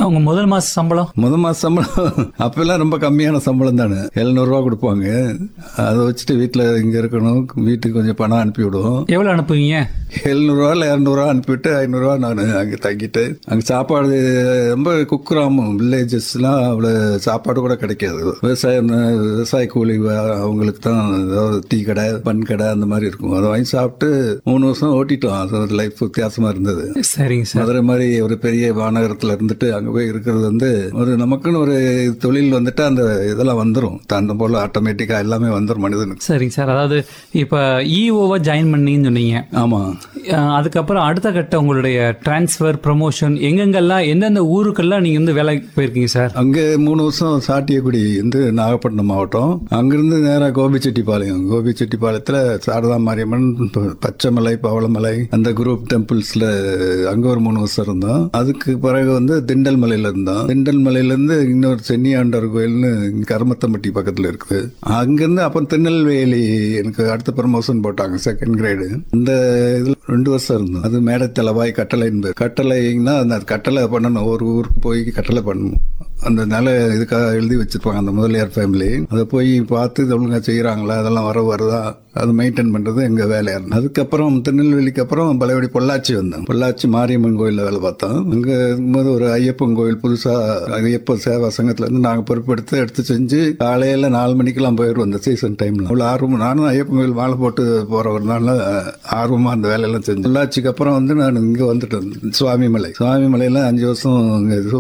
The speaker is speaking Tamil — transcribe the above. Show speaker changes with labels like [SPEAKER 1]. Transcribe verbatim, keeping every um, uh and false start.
[SPEAKER 1] உங்க முதல் மாச சம்பளம்?
[SPEAKER 2] முதல் மாச சம்பளம் அப்பெல்லாம் ரொம்ப கம்மியான சம்பளம் தானே, எழுநூறு ரூபா கொடுப்பாங்க. அதை வச்சுட்டு வீட்டுல இங்க இருக்கணும், வீட்டுக்கு கொஞ்சம் பணம் அனுப்பி விடுவோம்.
[SPEAKER 1] எவ்வளவு அனுப்புவீங்க?
[SPEAKER 2] எழுநூறு ரூபா இல்ல இருநூறு ரூபா அனுப்பிவிட்டு ஐநூறு ரூபா நான் அங்க தங்கிட்டு, அங்க சாப்பாடு ரொம்ப குக்கிராமம், வில்லேஜஸ் எல்லாம் அவ்வளவு சாப்பாடு கூட கிடைக்காது. விவசாயம், விவசாய கூலி அவங்களுக்கு தான் ஏதாவது டீ கடை, பன் கடை அந்த மாதிரி இருக்கும். அதை வாங்கி சாப்பிட்டு மூணு வருஷம் ஓட்டிட்டோம். அது லைஃப் வித்தியாசமா இருந்தது.
[SPEAKER 1] சரிங்க சார்.
[SPEAKER 2] மதுரை மாதிரி ஒரு பெரிய மாநகரத்துல இருந்துட்டு அங்க போய் இருக்கிறது வந்து ஒரு நமக்குன்னு ஒரு தொழில் வந்துட்டு அந்த இதெல்லாம் வந்துடும், அந்த போல ஆட்டோமேட்டிக்கா எல்லாமே வந்துடும் மனிதனுக்கு.
[SPEAKER 1] சரிங்க சார். அதாவது இப்ப இஓவா ஜாயின் பண்ணீங்கன்னு சொன்னீங்க.
[SPEAKER 2] ஆமா.
[SPEAKER 1] அதுக்கப்புறம் அடுத்த கட்ட உங்களுடைய டிரான்ஸ்பர், ப்ரமோஷன் எங்கெங்கெல்லாம், எந்தெந்த ஊருக்கெல்லாம் நீங்க வந்து வேலைக்கு போயிருக்கீங்க சார்?
[SPEAKER 2] அங்க மூணு வருஷம் சாட்டியக்குடி வந்து நாகப்பட்டினம் மாவட்டம். அங்கிருந்து நேரா கோபிச்செட்டிப்பாளையம், கோபிச்செட்டிப்பாளையத்துல சாரதா மாரியம்மன், பச்சைமலை, பவளமலை அந்த குரூப் டெம்பிள்ஸ்ல அங்க ஒரு மூணு வருஷம் இருந்தோம். அதுக்கு பிறகு வந்து திண்டல் மலையில இருந்தோம். திண்டல் மலையில இருந்து இன்னொரு சென்னியாண்டவர் கோயில்னு கருமத்தம்பட்டி பக்கத்துல இருக்குது. அங்கிருந்து அப்ப திருநெல்வேலி எனக்கு அடுத்த ப்ரமோஷன் போட்டாங்க, செகண்ட் கிரேடு. இந்த இதுல ரெண்டு வருஷம் இருந்தோம். அது மேடத்தலவாய் கட்டளை என்பது. கட்டளைன்னா அந்த கட்டளை பண்ணணும், ஒரு ஊருக்கு போய் கட்டளை பண்ணணும். அந்த நில இதுக்காக எழுதி வச்சிருப்பாங்க அந்த முதலியார் ஃபேமிலி. அதை போய் பார்த்து ஒழுங்கா செய்யறாங்களா, அதெல்லாம் வர வருதா, அது மெயின்டைன் பண்றது எங்க வேலையா இருந்தது. அதுக்கப்புறம் திருநெல்வேலிக்கு அப்புறம் பழையபடி பொள்ளாச்சி வந்தோம். பொள்ளாச்சி மாரியம்மன் கோயில்ல வேலை பார்த்தோம். அங்க இருக்கும்போது ஒரு ஐயப்பன் கோயில் புதுசா ஐயப்ப சேவா சங்கத்துல இருந்து நாங்க பொறுப்பெடுத்து எடுத்து செஞ்சு காலையில நாலு மணிக்கெல்லாம் போயிடுவோம் அந்த சீசன் டைம்ல. அவ்வளவு ஆர்வம், நானும் ஐயப்பன் கோயில் மாலை போட்டு போறவர்னால ஆர்வமா அந்த வேலையெல்லாம் செஞ்சு பொள்ளாச்சிக்கு அப்புறம் வந்து நான் இங்க வந்துட்டேன் சுவாமிமலை. சுவாமிமலையில அஞ்சு வருஷம்